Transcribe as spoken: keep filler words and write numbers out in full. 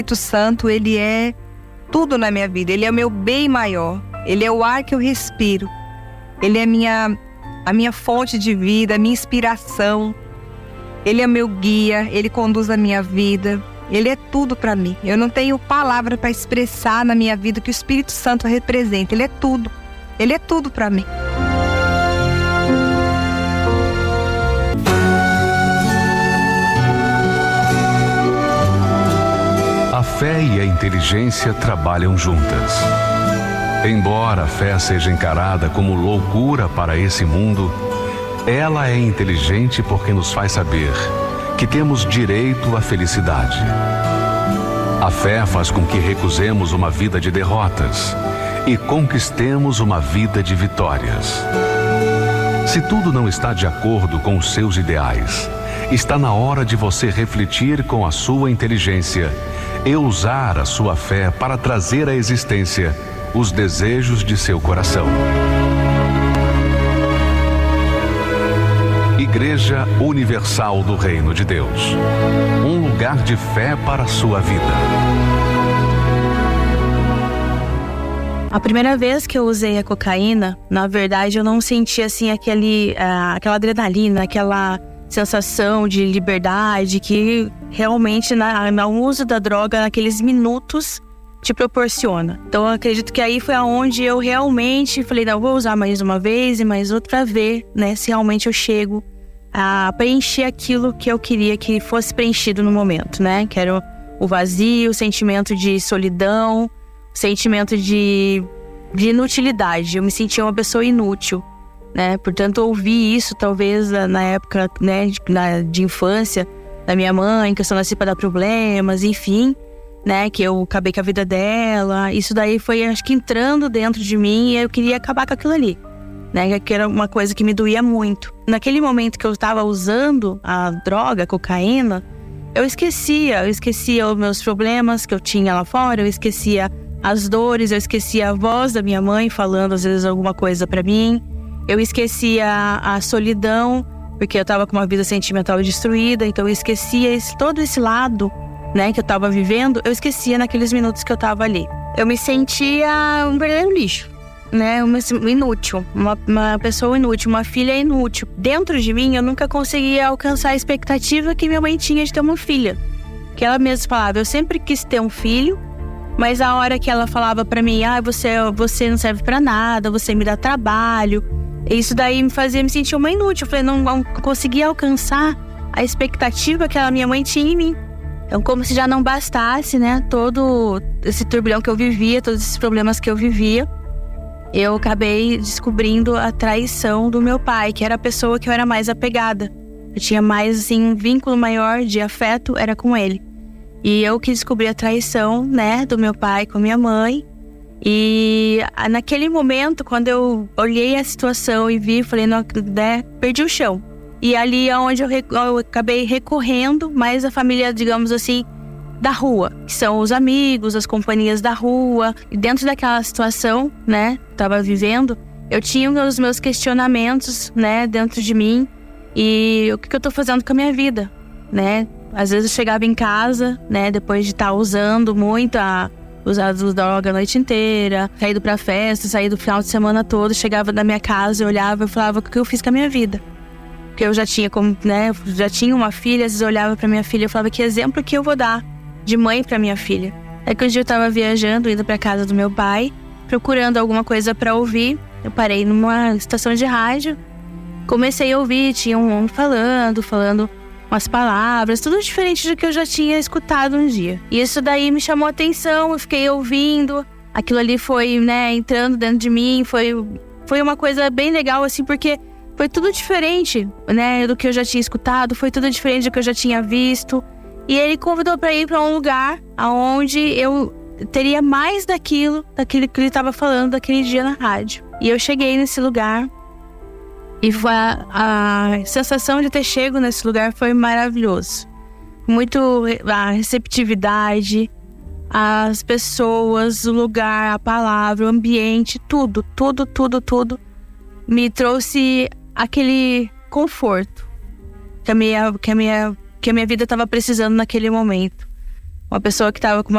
Espírito Santo, ele é tudo na minha vida. Ele é o meu bem maior. Ele é o ar que eu respiro. Ele é a minha, a minha fonte de vida, a minha inspiração. Ele é meu guia, ele conduz a minha vida. Ele é tudo para mim. Eu não tenho palavra para expressar na minha vida que o Espírito Santo representa. Ele é tudo. Ele é tudo para mim. A fé e a inteligência trabalham juntas. Embora a fé seja encarada como loucura para esse mundo, ela é inteligente porque nos faz saber que temos direito à felicidade. A fé faz com que recusemos uma vida de derrotas e conquistemos uma vida de vitórias. Se tudo não está de acordo com os seus ideais, está na hora de você refletir com a sua inteligência e usar a sua fé para trazer à existência os desejos de seu coração. Igreja Universal do Reino de Deus. Um lugar de fé para a sua vida. A primeira vez que eu usei a cocaína, na verdade eu não senti assim aquele, uh, aquela adrenalina, aquela sensação de liberdade que realmente na, no uso da droga, naqueles minutos, te proporciona. Então eu acredito que aí foi aonde eu realmente falei, não, vou usar mais uma vez e mais outra pra ver, né, se realmente eu chego a preencher aquilo que eu queria que fosse preenchido no momento, né, que era o vazio, o sentimento de solidão, o sentimento de, de inutilidade. Eu me sentia uma pessoa inútil, né, portanto ouvi isso talvez na época, né, de, na, de infância da minha mãe, que eu só nasci pra dar problemas, enfim, né, que eu acabei com a vida dela. Isso daí foi, acho que, entrando dentro de mim, e eu queria acabar com aquilo ali, né, que era uma coisa que me doía muito. Naquele momento que eu estava usando a droga, a cocaína, eu esquecia, eu esquecia os meus problemas que eu tinha lá fora, eu esquecia as dores, eu esquecia a voz da minha mãe falando às vezes alguma coisa pra mim, eu esquecia a, a solidão, porque eu estava com uma vida sentimental destruída, então eu esquecia esse, todo esse lado, né, que eu tava vivendo, eu esquecia naqueles minutos que eu tava ali. Eu me sentia um verdadeiro lixo, né, uma, inútil, uma, uma pessoa inútil, uma filha inútil. Dentro de mim, eu nunca conseguia alcançar a expectativa que minha mãe tinha de ter uma filha. Que ela mesma falava, eu sempre quis ter um filho, mas a hora que ela falava pra mim, ah, você, você não serve pra nada, você me dá trabalho, isso daí me fazia me sentir uma inútil. Eu falei, não, não conseguia alcançar a expectativa que a minha mãe tinha em mim. Então, como se já não bastasse, né, todo esse turbilhão que eu vivia, todos esses problemas que eu vivia, eu acabei descobrindo a traição do meu pai, que era a pessoa que eu era mais apegada. Eu tinha mais, assim, um vínculo maior de afeto, era com ele. E eu que descobri a traição, né, do meu pai com a minha mãe. E naquele momento, quando eu olhei a situação e vi, falei, não, né, perdi o chão. E ali é onde eu, rec- eu acabei recorrendo mais à família, digamos assim, da rua, que são os amigos, as companhias da rua. E dentro daquela situação, né, tava vivendo, eu tinha os meus questionamentos, né, dentro de mim. E o que, que eu tô fazendo com a minha vida, né? Às vezes eu chegava em casa, né, depois de estar tá usando muito, a, usado droga a noite inteira, saído pra festa, saído do final de semana todo, chegava na minha casa, eu olhava e falava, o que eu fiz com a minha vida? Porque eu já tinha, como, né, já tinha uma filha, às vezes eu olhava pra minha filha e falava, que exemplo que eu vou dar de mãe pra minha filha? Aí que um dia eu tava viajando, indo pra casa do meu pai, procurando alguma coisa pra ouvir, eu parei numa estação de rádio, comecei a ouvir, tinha um homem falando, falando umas palavras, tudo diferente do que eu já tinha escutado um dia. E isso daí me chamou a atenção, eu fiquei ouvindo, aquilo ali foi, né, entrando dentro de mim, foi, foi uma coisa bem legal, assim, porque foi tudo diferente, né, do que eu já tinha escutado, foi tudo diferente do que eu já tinha visto. E ele convidou para ir para um lugar onde eu teria mais daquilo, daquilo que ele estava falando daquele dia na rádio. E eu cheguei nesse lugar e a, a sensação de ter chego nesse lugar foi maravilhoso. Muito a receptividade, as pessoas, o lugar, a palavra, o ambiente, tudo, tudo, tudo, tudo me trouxe aquele conforto que a minha, que a minha, que a minha vida estava precisando naquele momento. Uma pessoa que estava com uma